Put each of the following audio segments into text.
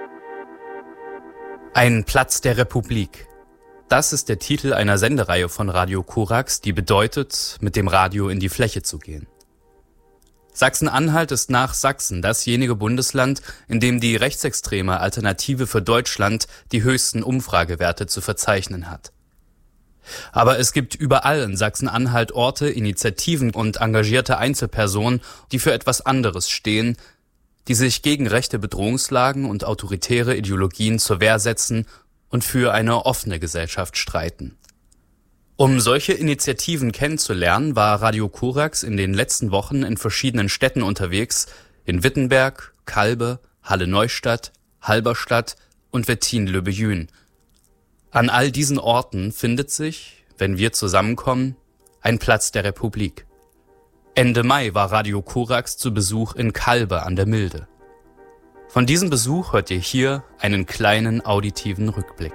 Ein Platz der Republik. Das ist der Titel einer Sendereihe von Radio Korax, die bedeutet, mit dem Radio in die Fläche zu gehen. Sachsen-Anhalt ist nach Sachsen dasjenige Bundesland, in dem die rechtsextreme Alternative für Deutschland die höchsten Umfragewerte zu verzeichnen hat. Aber es gibt überall in Sachsen-Anhalt Orte, Initiativen und engagierte Einzelpersonen, die für etwas anderes stehen, die sich gegen rechte Bedrohungslagen und autoritäre Ideologien zur Wehr setzen und für eine offene Gesellschaft streiten. Um solche Initiativen kennenzulernen, war Radio Korax in den letzten Wochen in verschiedenen Städten unterwegs, in Wittenberg, Calbe, Halle-Neustadt, Halberstadt und Wettin-le-Béguin. An all diesen Orten findet sich, wenn wir zusammenkommen, ein Platz der Republik. Ende Mai war Radio Korax zu Besuch in Calbe an der Milde. Von diesem Besuch hört ihr hier einen kleinen auditiven Rückblick.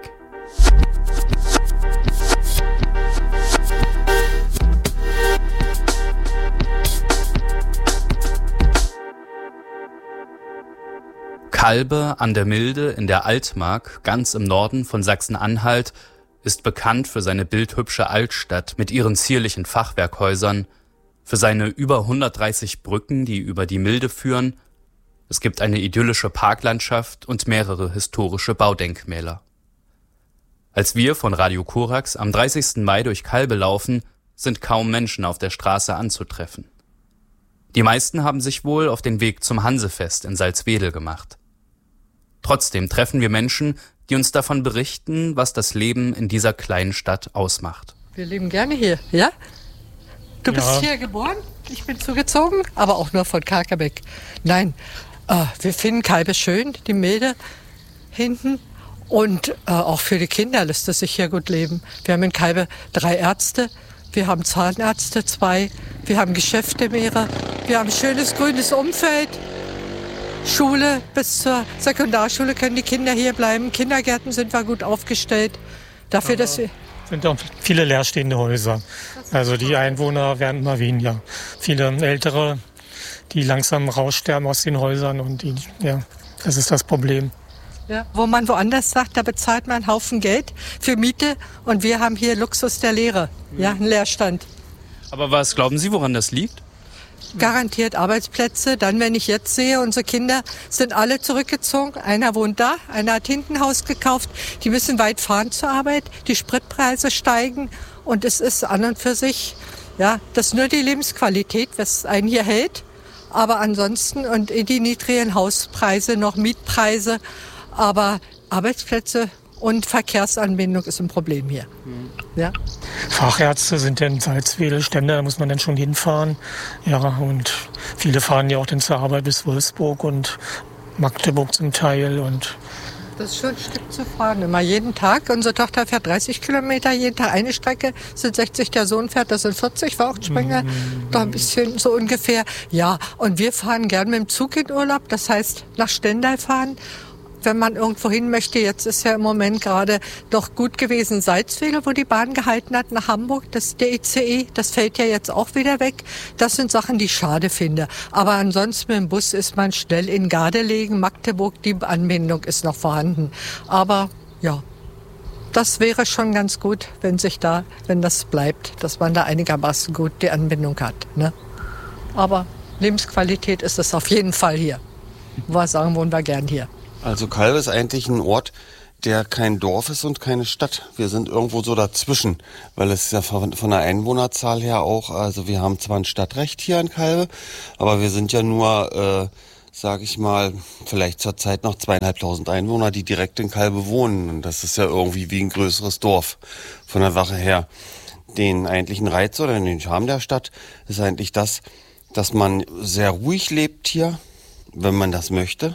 Calbe an der Milde in der Altmark, ganz im Norden von Sachsen-Anhalt, ist bekannt für seine bildhübsche Altstadt mit ihren zierlichen Fachwerkhäusern, für seine über 130 Brücken, die über die Milde führen. Es gibt eine idyllische Parklandschaft und mehrere historische Baudenkmäler. Als wir von Radio Korax am 30. Mai durch Calbe laufen, sind kaum Menschen auf der Straße anzutreffen. Die meisten haben sich wohl auf den Weg zum Hansefest in Salzwedel gemacht. Trotzdem treffen wir Menschen, die uns davon berichten, was das Leben in dieser kleinen Stadt ausmacht. Wir leben gerne hier, ja? Du bist hier geboren, ich bin zugezogen, aber auch nur von Karkebeck. Nein, wir finden Calbe schön, die Milde hinten. Und auch für die Kinder lässt es sich hier gut leben. Wir haben in Calbe 3 Ärzte, wir haben Zahnärzte 2, wir haben Geschäfte mehrere, wir haben ein schönes grünes Umfeld. Schule, bis zur Sekundarschule können die Kinder hier bleiben. Kindergärten sind wir gut aufgestellt. Dafür, dass wir sind auch viele leerstehende Häuser. Also die Einwohner werden immer weniger. Viele Ältere, die langsam raussterben aus den Häusern und das ist das Problem. Ja, wo man woanders sagt, da bezahlt man einen Haufen Geld für Miete und wir haben hier Luxus der Leere, einen Leerstand. Aber was glauben Sie, woran das liegt? Garantiert Arbeitsplätze. Dann, wenn ich jetzt sehe, unsere Kinder sind alle zurückgezogen. Einer wohnt da, einer hat hinten ein Haus gekauft. Die müssen weit fahren zur Arbeit. Die Spritpreise steigen. Und es ist an und für sich, das ist nur die Lebensqualität, was einen hier hält. Aber ansonsten und die niedrigen Hauspreise, noch Mietpreise. Aber Arbeitsplätze und Verkehrsanbindung ist ein Problem hier. Ja. Fachärzte sind ja in Salzwedel, Stände, da muss man dann schon hinfahren. Ja, und viele fahren ja auch dann zur Arbeit bis Wolfsburg und Magdeburg zum Teil. Und das ist schon ein Stück zu fahren, immer jeden Tag. Unsere Tochter fährt 30 Kilometer jeden Tag eine Strecke, sind 60, der Sohn fährt, das sind 40, war auch Springer, doch ein bisschen so ungefähr. Ja, und wir fahren gern mit dem Zug in Urlaub, das heißt nach Stendal fahren. Wenn man irgendwo hin möchte, jetzt ist ja im Moment gerade doch gut gewesen Salzwedel, wo die Bahn gehalten hat, nach Hamburg, der ICE, das fällt ja jetzt auch wieder weg. Das sind Sachen, die ich schade finde. Aber ansonsten mit dem Bus ist man schnell in Gardelegen, Magdeburg, die Anbindung ist noch vorhanden. Aber ja, das wäre schon ganz gut, wenn das bleibt, dass man da einigermaßen gut die Anbindung hat. Ne? Aber Lebensqualität ist es auf jeden Fall hier. Wo wir sagen, wohnen wir gern hier. Also Calbe ist eigentlich ein Ort, der kein Dorf ist und keine Stadt. Wir sind irgendwo so dazwischen, weil es ja von der Einwohnerzahl her auch, also wir haben zwar ein Stadtrecht hier in Calbe, aber wir sind ja nur, sag ich mal, vielleicht zur Zeit noch 2.500 Einwohner, die direkt in Calbe wohnen. Und das ist ja irgendwie wie ein größeres Dorf von der Sache her. Den eigentlichen Reiz oder den Charme der Stadt ist eigentlich das, dass man sehr ruhig lebt hier, wenn man das möchte.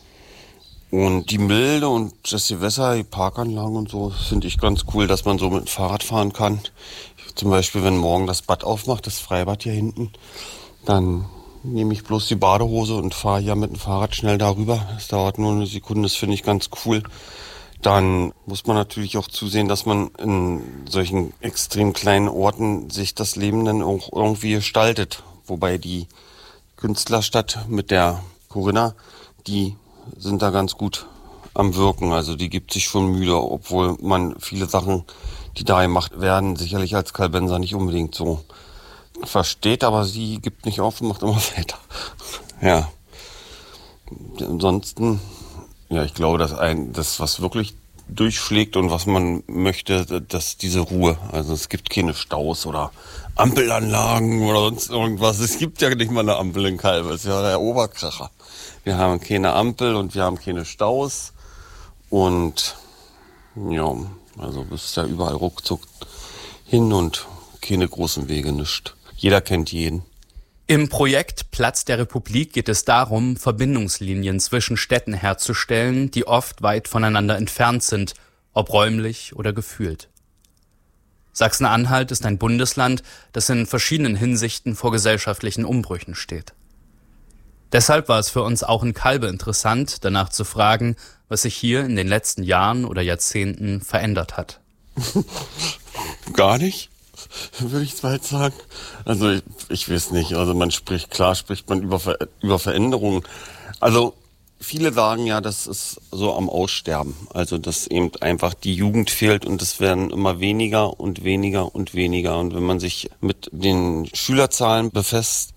Und die Milde und das Gewässer, die Parkanlagen und so, finde ich ganz cool, dass man so mit dem Fahrrad fahren kann. Zum Beispiel, wenn morgen das Bad aufmacht, das Freibad hier hinten, dann nehme ich bloß die Badehose und fahre hier mit dem Fahrrad schnell darüber. Das dauert nur eine Sekunde, das finde ich ganz cool. Dann muss man natürlich auch zusehen, dass man in solchen extrem kleinen Orten sich das Leben dann auch irgendwie gestaltet. Wobei die Künstlerstadt mit der Corinna, die sind da ganz gut am Wirken. Also die gibt sich schon Mühe, obwohl man viele Sachen, die da gemacht werden, sicherlich als Kalbenser nicht unbedingt so versteht, aber sie gibt nicht auf und macht immer weiter. Ja. Ansonsten, ja, ich glaube, das, was wirklich durchschlägt und was man möchte, dass diese Ruhe. Also es gibt keine Staus oder Ampelanlagen oder sonst irgendwas. Es gibt ja nicht mal eine Ampel in Calbe. Das ist ja der Oberkracher. Wir haben keine Ampel und wir haben keine Staus. Und ja, also bist ja überall ruckzuck hin und keine großen Wege, nichts. Jeder kennt jeden. Im Projekt Platz der Republik geht es darum, Verbindungslinien zwischen Städten herzustellen, die oft weit voneinander entfernt sind, ob räumlich oder gefühlt. Sachsen-Anhalt ist ein Bundesland, das in verschiedenen Hinsichten vor gesellschaftlichen Umbrüchen steht. Deshalb war es für uns auch in Calbe interessant, danach zu fragen, was sich hier in den letzten Jahren oder Jahrzehnten verändert hat. Gar nicht, würde ich bald sagen. Also ich weiß nicht, also spricht man über Veränderungen. Also viele sagen ja, das ist so am Aussterben. Also dass eben einfach die Jugend fehlt und es werden immer weniger und weniger und weniger. Und wenn man sich mit den Schülerzahlen befasst,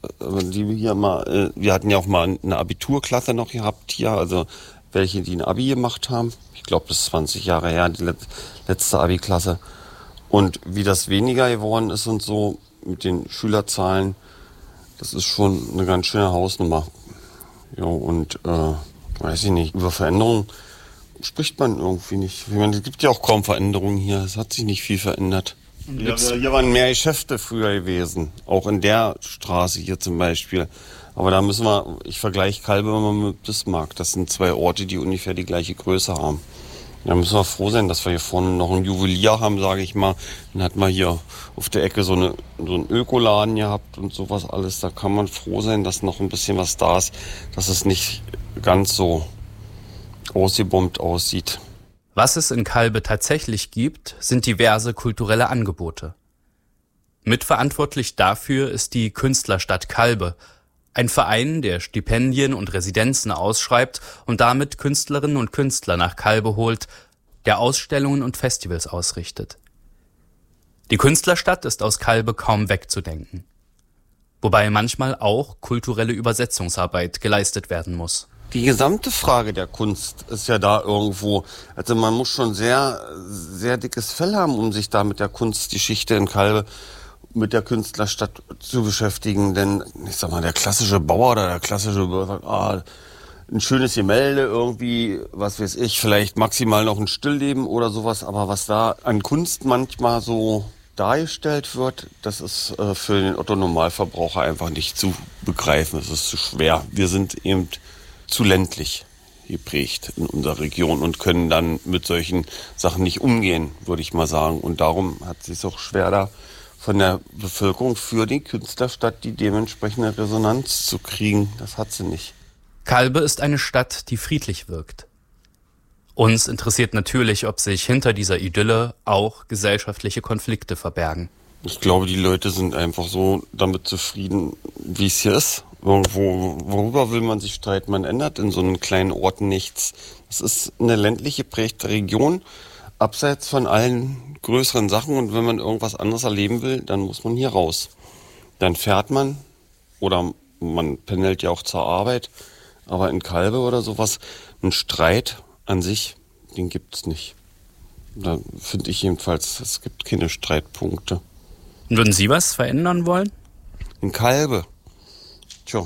wir hatten ja auch mal eine Abiturklasse noch gehabt hier, also welche, die ein Abi gemacht haben. Ich glaube, das ist 20 Jahre her, die letzte Abi-Klasse. Und wie das weniger geworden ist und so mit den Schülerzahlen, das ist schon eine ganz schöne Hausnummer. Ja, und weiß ich nicht, über Veränderungen spricht man irgendwie nicht. Ich meine, es gibt ja auch kaum Veränderungen hier, es hat sich nicht viel verändert. Hier waren mehr Geschäfte früher gewesen, auch in der Straße hier zum Beispiel. Aber da ich vergleiche Calbe immer mit Bismarck. Das sind zwei Orte, die ungefähr die gleiche Größe haben. Da müssen wir froh sein, dass wir hier vorne noch einen Juwelier haben, sage ich mal. Dann hat man hier auf der Ecke so einen Ökoladen gehabt und sowas alles. Da kann man froh sein, dass noch ein bisschen was da ist, dass es nicht ganz so ausgebombt aussieht. Was es in Calbe tatsächlich gibt, sind diverse kulturelle Angebote. Mitverantwortlich dafür ist die Künstlerstadt Calbe, ein Verein, der Stipendien und Residenzen ausschreibt und damit Künstlerinnen und Künstler nach Calbe holt, der Ausstellungen und Festivals ausrichtet. Die Künstlerstadt ist aus Calbe kaum wegzudenken, wobei manchmal auch kulturelle Übersetzungsarbeit geleistet werden muss. Die gesamte Frage der Kunst ist ja da irgendwo, also man muss schon sehr, sehr dickes Fell haben, um sich da mit der Kunstgeschichte in Calbe, mit der Künstlerstadt zu beschäftigen, denn ich sag mal, der klassische Bauer oder der klassische Bürger sagt, ein schönes Gemälde irgendwie, was weiß ich, vielleicht maximal noch ein Stillleben oder sowas, aber was da an Kunst manchmal so dargestellt wird, das ist für den Otto-Normalverbraucher einfach nicht zu begreifen, es ist zu schwer. Wir sind eben zu ländlich geprägt in unserer Region und können dann mit solchen Sachen nicht umgehen, würde ich mal sagen. Und darum hat es sich auch schwer da von der Bevölkerung für die Künstlerstadt die dementsprechende Resonanz zu kriegen. Das hat sie nicht. Calbe ist eine Stadt, die friedlich wirkt. Uns interessiert natürlich, ob sich hinter dieser Idylle auch gesellschaftliche Konflikte verbergen. Ich glaube, die Leute sind einfach so damit zufrieden, wie es hier ist. Worüber will man sich streiten? Man ändert in so einen kleinen Orten nichts. Es ist eine ländlich geprägte Region, abseits von allen größeren Sachen. Und wenn man irgendwas anderes erleben will, dann muss man hier raus. Dann fährt man oder man pendelt ja auch zur Arbeit. Aber in Calbe oder sowas, ein Streit an sich, den gibt's nicht. Da finde ich jedenfalls, es gibt keine Streitpunkte. Würden Sie was verändern wollen? In Calbe? Tja,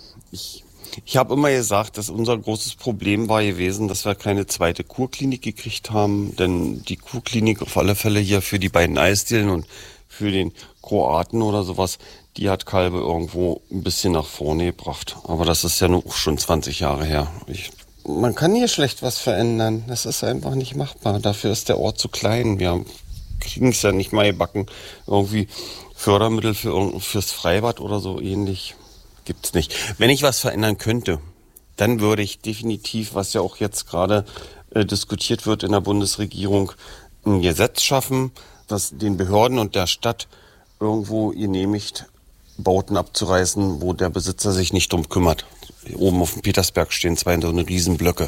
ich habe immer gesagt, dass unser großes Problem war gewesen, dass wir keine zweite Kurklinik gekriegt haben. Denn die Kurklinik auf alle Fälle hier für die beiden Eisdielen und für den Kroaten oder sowas, die hat Calbe irgendwo ein bisschen nach vorne gebracht. Aber das ist ja nur schon 20 Jahre her. Man kann hier schlecht was verändern. Das ist einfach nicht machbar. Dafür ist der Ort zu klein. Wir kriegen es ja nicht mal gebacken. Irgendwie Fördermittel fürs Freibad oder so ähnlich gibt's nicht. Wenn ich was verändern könnte, dann würde ich definitiv, was ja auch jetzt gerade diskutiert wird in der Bundesregierung, ein Gesetz schaffen, das den Behörden und der Stadt irgendwo genehmigt, Bauten abzureißen, wo der Besitzer sich nicht drum kümmert. Oben auf dem Petersberg stehen 2 so eine Riesenblöcke.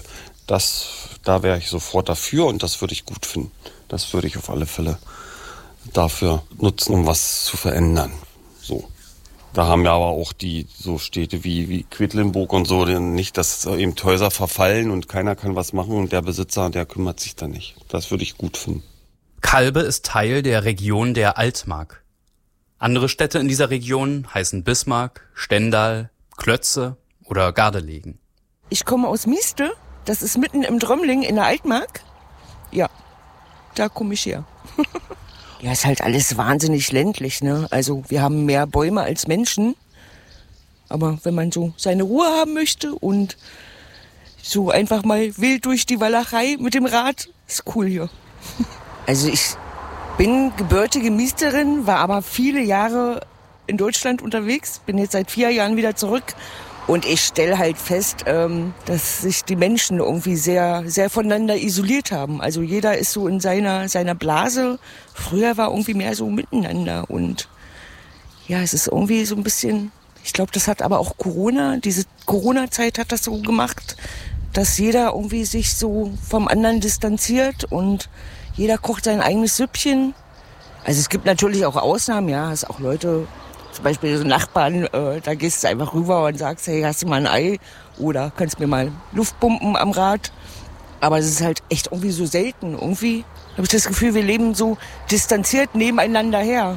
Da wäre ich sofort dafür und das würde ich gut finden. Das würde ich auf alle Fälle dafür nutzen, um was zu verändern. So. Da haben wir aber auch die so Städte wie Quedlinburg und so, nicht, dass eben Häuser verfallen und keiner kann was machen und der Besitzer, der kümmert sich da nicht. Das würde ich gut finden. Kalbe ist Teil der Region der Altmark. Andere Städte in dieser Region heißen Bismarck, Stendal, Klötze oder Gardelegen. Ich komme aus Mieste, das ist mitten im Drömling in der Altmark. Ja, da komme ich her. Ja, ist halt alles wahnsinnig ländlich, ne? Also wir haben mehr Bäume als Menschen. Aber wenn man so seine Ruhe haben möchte und so einfach mal wild durch die Walachei mit dem Rad, ist cool hier. Also ich bin gebürtige Miesterin, war aber viele Jahre in Deutschland unterwegs, bin jetzt seit 4 Jahren wieder zurück. Und ich stelle halt fest, dass sich die Menschen irgendwie sehr, sehr voneinander isoliert haben. Also jeder ist so in seiner Blase. Früher war irgendwie mehr so miteinander. Und ja, es ist irgendwie so ein bisschen, ich glaube, das hat aber auch diese Corona-Zeit hat das so gemacht, dass jeder irgendwie sich so vom anderen distanziert und jeder kocht sein eigenes Süppchen. Also es gibt natürlich auch Ausnahmen, ja, es auch Leute, zum Beispiel so Nachbarn, da gehst du einfach rüber und sagst, hey, hast du mal ein Ei? Oder kannst mir mal Luft pumpen am Rad? Aber es ist halt echt irgendwie so selten. Irgendwie habe ich das Gefühl, wir leben so distanziert nebeneinander her.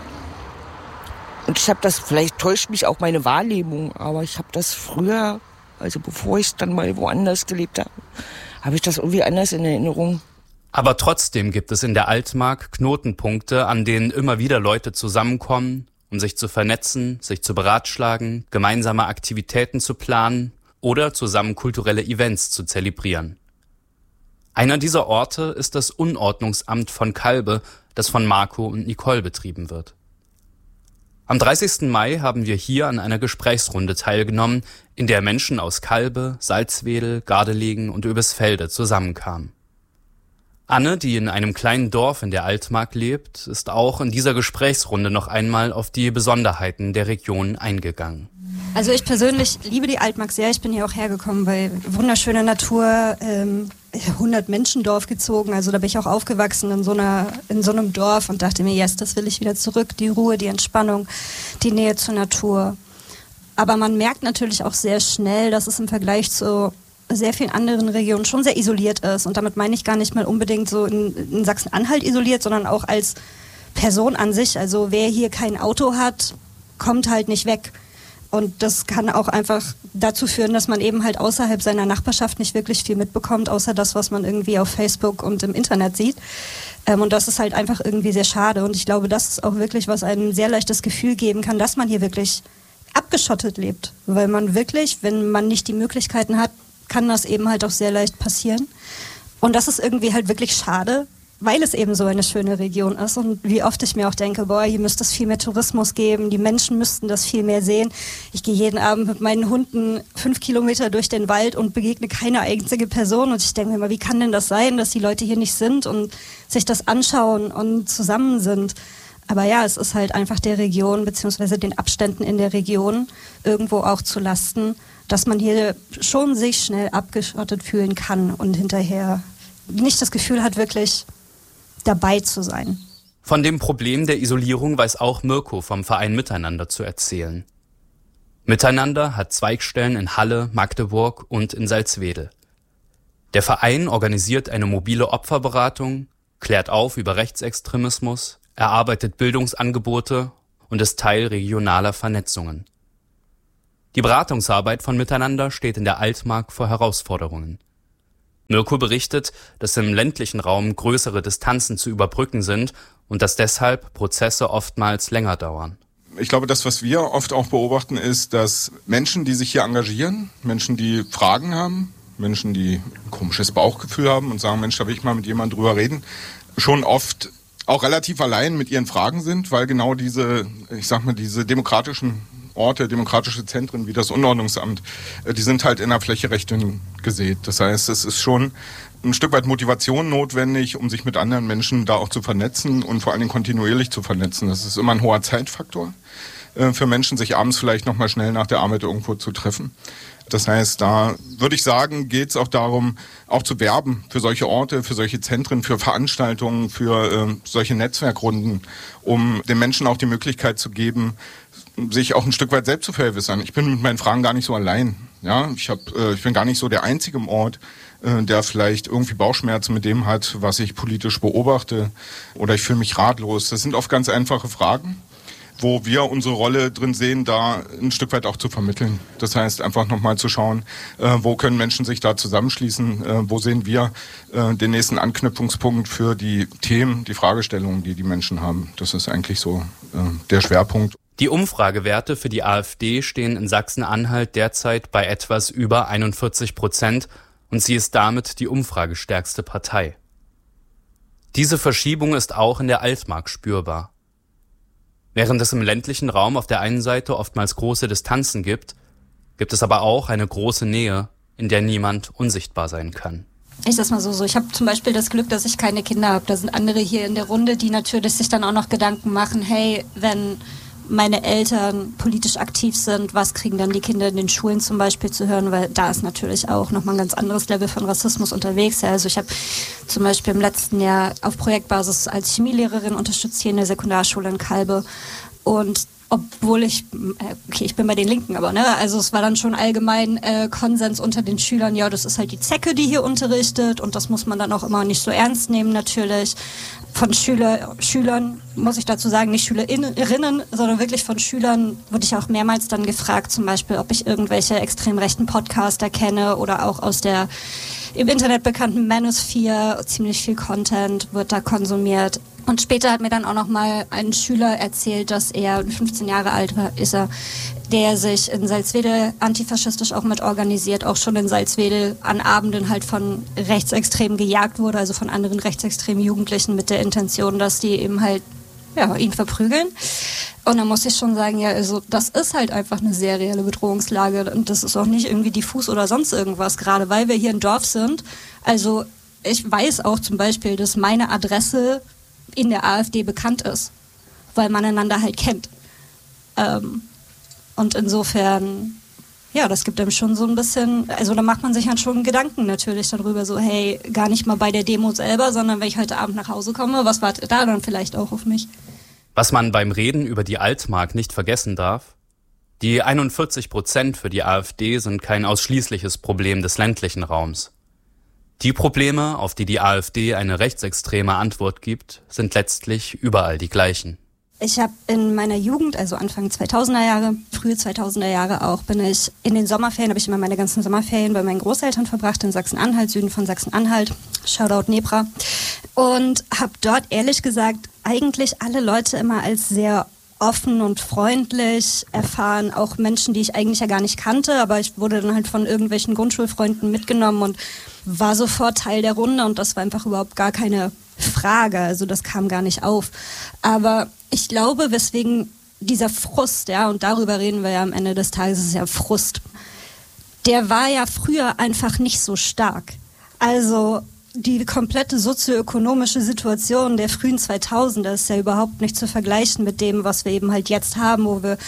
Und vielleicht täuscht mich auch meine Wahrnehmung, aber ich habe das früher, also bevor ich dann mal woanders gelebt habe, habe ich das irgendwie anders in Erinnerung. Aber trotzdem gibt es in der Altmark Knotenpunkte, an denen immer wieder Leute zusammenkommen, um sich zu vernetzen, sich zu beratschlagen, gemeinsame Aktivitäten zu planen oder zusammen kulturelle Events zu zelebrieren. Einer dieser Orte ist das Unordnungsamt von Kalbe, das von Marco und Nicole betrieben wird. Am 30. Mai haben wir hier an einer Gesprächsrunde teilgenommen, in der Menschen aus Kalbe, Salzwedel, Gardelegen und Oebisfelde zusammenkamen. Anne, die in einem kleinen Dorf in der Altmark lebt, ist auch in dieser Gesprächsrunde noch einmal auf die Besonderheiten der Region eingegangen. Also ich persönlich liebe die Altmark sehr. Ich bin hier auch hergekommen, weil wunderschöne Natur, 100-Menschen-Dorf gezogen. Also da bin ich auch aufgewachsen in so einem Dorf und dachte mir, yes, das will ich wieder zurück. Die Ruhe, die Entspannung, die Nähe zur Natur. Aber man merkt natürlich auch sehr schnell, dass es im Vergleich zu sehr vielen anderen Regionen schon sehr isoliert ist. Und damit meine ich gar nicht mal unbedingt so in Sachsen-Anhalt isoliert, sondern auch als Person an sich. Also wer hier kein Auto hat, kommt halt nicht weg. Und das kann auch einfach dazu führen, dass man eben halt außerhalb seiner Nachbarschaft nicht wirklich viel mitbekommt, außer das, was man irgendwie auf Facebook und im Internet sieht. Und das ist halt einfach irgendwie sehr schade. Und ich glaube, das ist auch wirklich, was einem ein sehr leichtes Gefühl geben kann, dass man hier wirklich abgeschottet lebt. Weil man wirklich, wenn man nicht die Möglichkeiten hat, kann das eben halt auch sehr leicht passieren. Und das ist irgendwie halt wirklich schade, weil es eben so eine schöne Region ist. Und wie oft ich mir auch denke, boah, hier müsste es viel mehr Tourismus geben, die Menschen müssten das viel mehr sehen. Ich gehe jeden Abend mit meinen Hunden 5 Kilometer durch den Wald und begegne keine einzige Person. Und ich denke mir immer, wie kann denn das sein, dass die Leute hier nicht sind und sich das anschauen und zusammen sind? Aber ja, es ist halt einfach der Region beziehungsweise den Abständen in der Region irgendwo auch zu lasten, dass man hier schon sich schnell abgeschottet fühlen kann und hinterher nicht das Gefühl hat, wirklich dabei zu sein. Von dem Problem der Isolierung weiß auch Mirko vom Verein Miteinander zu erzählen. Miteinander hat Zweigstellen in Halle, Magdeburg und in Salzwedel. Der Verein organisiert eine mobile Opferberatung, klärt auf über Rechtsextremismus, erarbeitet Bildungsangebote und ist Teil regionaler Vernetzungen. Die Beratungsarbeit von Miteinander steht in der Altmark vor Herausforderungen. Mirko berichtet, dass im ländlichen Raum größere Distanzen zu überbrücken sind und dass deshalb Prozesse oftmals länger dauern. Ich glaube, das, was wir oft auch beobachten, ist, dass Menschen, die sich hier engagieren, Menschen, die Fragen haben, Menschen, die ein komisches Bauchgefühl haben und sagen, Mensch, da will ich mal mit jemandem drüber reden, schon oft auch relativ allein mit ihren Fragen sind, weil genau diese demokratischen Orte, demokratische Zentren wie das Unordnungsamt, die sind halt in der Fläche recht dünn gesät. Das heißt, es ist schon ein Stück weit Motivation notwendig, um sich mit anderen Menschen da auch zu vernetzen und vor allen Dingen kontinuierlich zu vernetzen. Das ist immer ein hoher Zeitfaktor für Menschen, sich abends vielleicht nochmal schnell nach der Arbeit irgendwo zu treffen. Das heißt, da würde ich sagen, geht es auch darum, auch zu werben für solche Orte, für solche Zentren, für Veranstaltungen, für solche Netzwerkrunden, um den Menschen auch die Möglichkeit zu geben, sich auch ein Stück weit selbst zu vergewissern. Ich bin mit meinen Fragen gar nicht so allein. Ja, ich bin gar nicht so der Einzige im Ort, der vielleicht irgendwie Bauchschmerzen mit dem hat, was ich politisch beobachte, oder ich fühle mich ratlos. Das sind oft ganz einfache Fragen, wo wir unsere Rolle drin sehen, da ein Stück weit auch zu vermitteln. Das heißt, einfach nochmal zu schauen, wo können Menschen sich da zusammenschließen, wo sehen wir den nächsten Anknüpfungspunkt für die Themen, die Fragestellungen, die die Menschen haben. Das ist eigentlich so der Schwerpunkt. Die Umfragewerte für die AfD stehen in Sachsen-Anhalt derzeit bei etwas über 41% und sie ist damit die umfragestärkste Partei. Diese Verschiebung ist auch in der Altmark spürbar. Während es im ländlichen Raum auf der einen Seite oftmals große Distanzen gibt, gibt es aber auch eine große Nähe, in der niemand unsichtbar sein kann. Ich sag's mal so, ich habe zum Beispiel das Glück, dass ich keine Kinder habe. Da sind andere hier in der Runde, die natürlich sich dann auch noch Gedanken machen, hey, wenn meine Eltern politisch aktiv sind, was kriegen dann die Kinder in den Schulen zum Beispiel zu hören, weil da ist natürlich auch nochmal ein ganz anderes Level von Rassismus unterwegs. Ja, also ich habe zum Beispiel im letzten Jahr auf Projektbasis als Chemielehrerin unterstützt hier in der Sekundarschule in Kalbe und obwohl ich bin bei den Linken, aber also es war dann schon allgemein Konsens unter den Schülern, ja, das ist halt die Zecke, die hier unterrichtet und das muss man dann auch immer nicht so ernst nehmen natürlich. Von Schülern, muss ich dazu sagen, nicht Schülerinnen, sondern wirklich von Schülern wurde ich auch mehrmals dann gefragt, zum Beispiel, ob ich irgendwelche extrem rechten Podcaster kenne oder auch aus der im Internet bekannten Manosphere, ziemlich viel Content wird da konsumiert. Und später hat mir dann auch noch mal ein Schüler erzählt, dass er 15 Jahre alt war, der sich in Salzwedel antifaschistisch auch mit organisiert, auch schon in Salzwedel an Abenden halt von Rechtsextremen gejagt wurde, also von anderen rechtsextremen Jugendlichen mit der Intention, dass die eben halt ihn verprügeln. Und dann muss ich schon sagen, ja, also das ist halt einfach eine sehr reelle Bedrohungslage und das ist auch nicht irgendwie diffus oder sonst irgendwas, gerade weil wir hier ein Dorf sind. Also ich weiß auch zum Beispiel, dass meine Adresse in der AfD bekannt ist, weil man einander halt kennt. Und insofern, ja, das gibt einem schon so ein bisschen, also da macht man sich halt schon Gedanken natürlich darüber, so hey, gar nicht mal bei der Demo selber, sondern wenn ich heute Abend nach Hause komme, was wartet da dann vielleicht auch auf mich? Was man beim Reden über die Altmark nicht vergessen darf, die 41% für die AfD sind kein ausschließliches Problem des ländlichen Raums. Die Probleme, auf die die AfD eine rechtsextreme Antwort gibt, sind letztlich überall die gleichen. Ich habe in meiner Jugend, also Anfang 2000er Jahre, frühe 2000er Jahre auch, bin ich in den Sommerferien, habe ich immer meine ganzen Sommerferien bei meinen Großeltern verbracht, in Sachsen-Anhalt, Süden von Sachsen-Anhalt, Shoutout Nebra. Und habe dort ehrlich gesagt eigentlich alle Leute immer als sehr offen und freundlich erfahren, auch Menschen, die ich eigentlich ja gar nicht kannte, aber ich wurde dann halt von irgendwelchen Grundschulfreunden mitgenommen und war sofort Teil der Runde und das war einfach überhaupt gar keine Frage, also das kam gar nicht auf. Aber ich glaube, weswegen dieser Frust, ja, und darüber reden wir ja am Ende des Tages, ist ja Frust, der war ja früher einfach nicht so stark. Also die komplette sozioökonomische Situation der frühen 2000er ist ja überhaupt nicht zu vergleichen mit dem, was wir eben halt jetzt haben, wo wir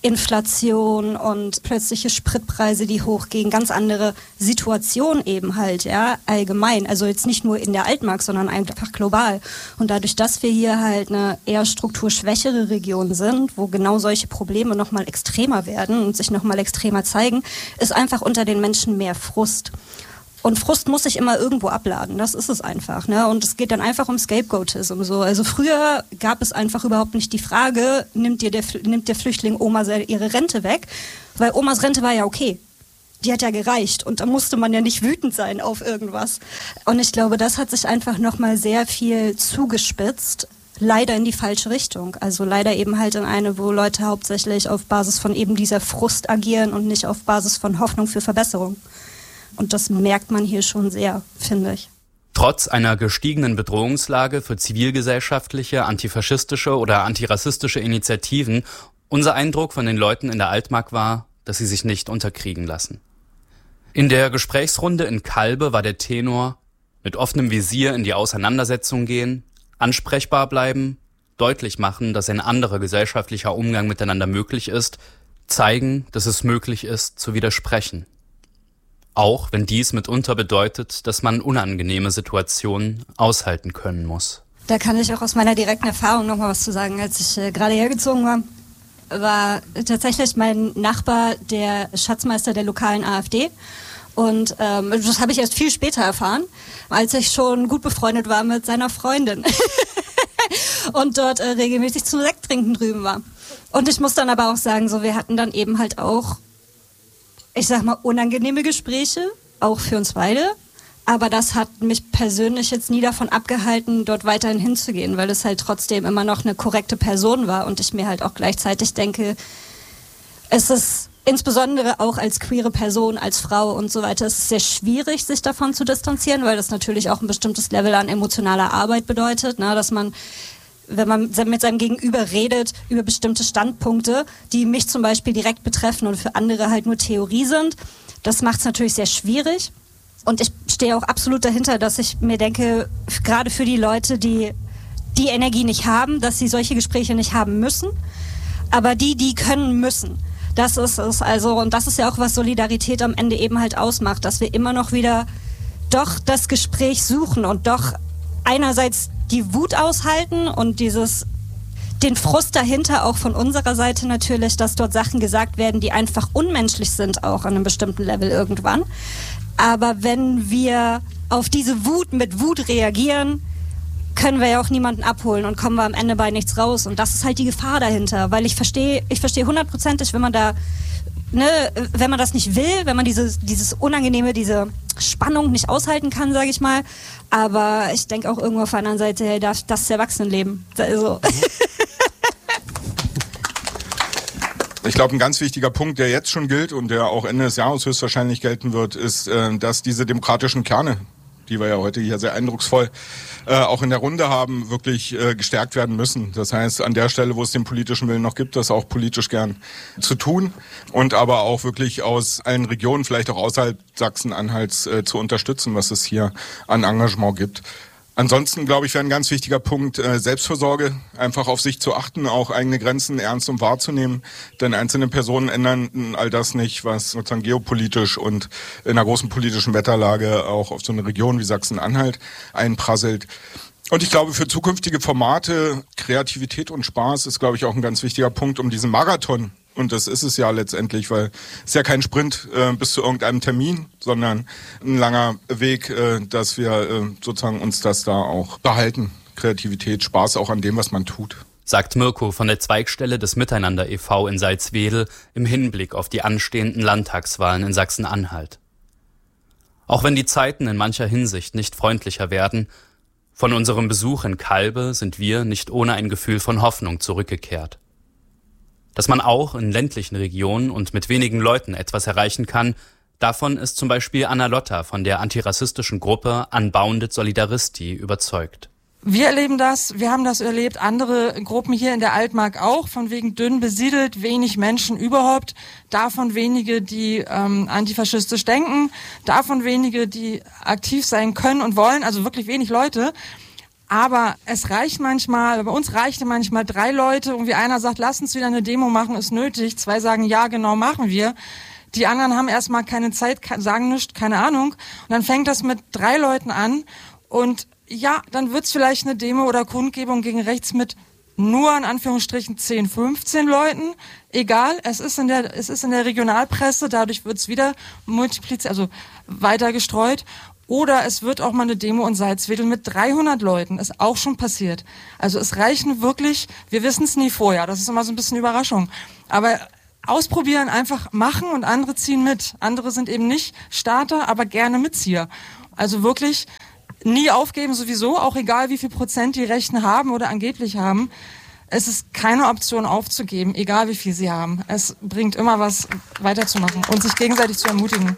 Inflation und plötzliche Spritpreise, die hochgehen, ganz andere Situation eben halt, ja, allgemein. Also jetzt nicht nur in der Altmark, sondern einfach global. Und dadurch, dass wir hier halt eine eher strukturschwächere Region sind, wo genau solche Probleme nochmal extremer werden und sich nochmal extremer zeigen, ist einfach unter den Menschen mehr Frust. Und Frust muss sich immer irgendwo abladen, das ist es einfach, ne? Und es geht dann einfach um Scapegoatism. So. Also früher gab es einfach überhaupt nicht die Frage, nimmt der Flüchtling Oma ihre Rente weg? Weil Omas Rente war ja okay. Die hat ja gereicht und da musste man ja nicht wütend sein auf irgendwas. Und ich glaube, das hat sich einfach nochmal sehr viel zugespitzt. Leider in die falsche Richtung. Also leider eben halt in eine, wo Leute hauptsächlich auf Basis von eben dieser Frust agieren und nicht auf Basis von Hoffnung für Verbesserung. Und das merkt man hier schon sehr, finde ich. Trotz einer gestiegenen Bedrohungslage für zivilgesellschaftliche, antifaschistische oder antirassistische Initiativen, unser Eindruck von den Leuten in der Altmark war, dass sie sich nicht unterkriegen lassen. In der Gesprächsrunde in Kalbe war der Tenor: mit offenem Visier in die Auseinandersetzung gehen, ansprechbar bleiben, deutlich machen, dass ein anderer gesellschaftlicher Umgang miteinander möglich ist, zeigen, dass es möglich ist, zu widersprechen. Auch wenn dies mitunter bedeutet, dass man unangenehme Situationen aushalten können muss. Da kann ich auch aus meiner direkten Erfahrung noch mal was zu sagen. Als ich gerade hergezogen war tatsächlich mein Nachbar der Schatzmeister der lokalen AfD. Und das habe ich erst viel später erfahren, als ich schon gut befreundet war mit seiner Freundin und dort regelmäßig zum Sekt trinken drüben war. Und ich muss dann aber auch sagen, so, wir hatten dann eben halt auch, ich sag mal, unangenehme Gespräche, auch für uns beide. Aber das hat mich persönlich jetzt nie davon abgehalten, dort weiterhin hinzugehen, weil es halt trotzdem immer noch eine korrekte Person war und ich mir halt auch gleichzeitig denke, es ist insbesondere auch als queere Person, als Frau und so weiter, es ist sehr schwierig, sich davon zu distanzieren, weil das natürlich auch ein bestimmtes Level an emotionaler Arbeit bedeutet, ne, dass man, wenn man mit seinem Gegenüber redet über bestimmte Standpunkte, die mich zum Beispiel direkt betreffen und für andere halt nur Theorie sind, das macht es natürlich sehr schwierig. Und ich stehe auch absolut dahinter, dass ich mir denke, gerade für die Leute, die die Energie nicht haben, dass sie solche Gespräche nicht haben müssen, aber die können müssen. Das ist es also, und das ist ja auch, was Solidarität am Ende eben halt ausmacht, dass wir immer noch wieder doch das Gespräch suchen und doch einerseits die Wut aushalten und den Frust dahinter auch von unserer Seite natürlich, dass dort Sachen gesagt werden, die einfach unmenschlich sind, auch an einem bestimmten Level irgendwann. Aber wenn wir auf diese Wut mit Wut reagieren, können wir ja auch niemanden abholen und kommen wir am Ende bei nichts raus. Und das ist halt die Gefahr dahinter, weil ich verstehe 100%, wenn man da, wenn man das nicht will, wenn man dieses Unangenehme, diese Spannung nicht aushalten kann, sage ich mal. Aber ich denke auch irgendwo auf der anderen Seite, hey, das ist Erwachsenenleben. Also. Ich glaube, ein ganz wichtiger Punkt, der jetzt schon gilt und der auch Ende des Jahres höchstwahrscheinlich gelten wird, ist, dass diese demokratischen Kerne, die wir ja heute hier sehr eindrucksvoll auch in der Runde haben, wirklich gestärkt werden müssen. Das heißt, an der Stelle, wo es den politischen Willen noch gibt, das auch politisch gern zu tun und aber auch wirklich aus allen Regionen, vielleicht auch außerhalb Sachsen-Anhalts zu unterstützen, was es hier an Engagement gibt. Ansonsten, glaube ich, wäre ein ganz wichtiger Punkt Selbstversorge, einfach auf sich zu achten, auch eigene Grenzen ernst und wahrzunehmen, denn einzelne Personen ändern all das nicht, was sozusagen geopolitisch und in einer großen politischen Wetterlage auch auf so eine Region wie Sachsen-Anhalt einprasselt. Und ich glaube, für zukünftige Formate, Kreativität und Spaß ist, glaube ich, auch ein ganz wichtiger Punkt, um diesen Marathon, und das ist es ja letztendlich, weil es ist ja kein Sprint bis zu irgendeinem Termin, sondern ein langer Weg, dass wir sozusagen uns das da auch behalten. Kreativität, Spaß auch an dem, was man tut. Sagt Mirko von der Zweigstelle des Miteinander e.V. in Salzwedel im Hinblick auf die anstehenden Landtagswahlen in Sachsen-Anhalt. Auch wenn die Zeiten in mancher Hinsicht nicht freundlicher werden, von unserem Besuch in Kalbe sind wir nicht ohne ein Gefühl von Hoffnung zurückgekehrt. Dass man auch in ländlichen Regionen und mit wenigen Leuten etwas erreichen kann, davon ist zum Beispiel Anna Lotta von der antirassistischen Gruppe Unbounded Solidaristi überzeugt. Wir erleben das, wir haben das erlebt, andere Gruppen hier in der Altmark auch, von wegen dünn besiedelt, wenig Menschen überhaupt, davon wenige, die antifaschistisch denken, davon wenige, die aktiv sein können und wollen, also wirklich wenig Leute. Aber es reicht manchmal, bei uns reichte manchmal 3 Leute, irgendwie einer sagt, lass uns wieder eine Demo machen, ist nötig, 2 sagen, ja, genau, machen wir. Die anderen haben erstmal keine Zeit, sagen nichts, keine Ahnung. Und dann fängt das mit 3 Leuten an und ja, dann wird's vielleicht eine Demo oder Kundgebung gegen rechts mit nur in Anführungsstrichen 10, 15 Leuten. Egal, es ist in der Regionalpresse, dadurch wird's wieder multipliziert, also weiter gestreut. Oder es wird auch mal eine Demo in Salzwedel mit 300 Leuten, ist auch schon passiert. Also es reichen wirklich, wir wissen es nie vorher, das ist immer so ein bisschen Überraschung. Aber ausprobieren, einfach machen und andere ziehen mit. Andere sind eben nicht Starter, aber gerne Mitzieher. Also wirklich nie aufgeben sowieso, auch egal wie viel Prozent die Rechten haben oder angeblich haben. Es ist keine Option aufzugeben, egal wie viel sie haben. Es bringt immer was weiterzumachen und sich gegenseitig zu ermutigen.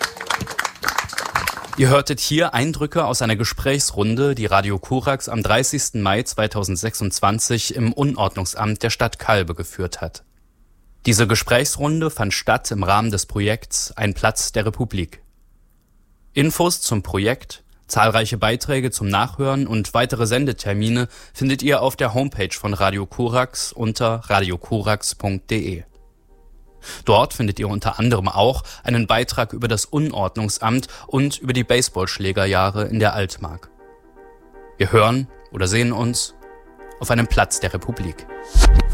Ihr hörtet hier Eindrücke aus einer Gesprächsrunde, die Radio Korax am 30. Mai 2026 im Unordnungsamt der Stadt Kalbe geführt hat. Diese Gesprächsrunde fand statt im Rahmen des Projekts Ein Platz der Republik. Infos zum Projekt, zahlreiche Beiträge zum Nachhören und weitere Sendetermine findet ihr auf der Homepage von Radio Korax unter radiokorax.de. Dort findet ihr unter anderem auch einen Beitrag über das Unordnungsamt und über die Baseballschlägerjahre in der Altmark. Wir hören oder sehen uns auf einem Platz der Republik.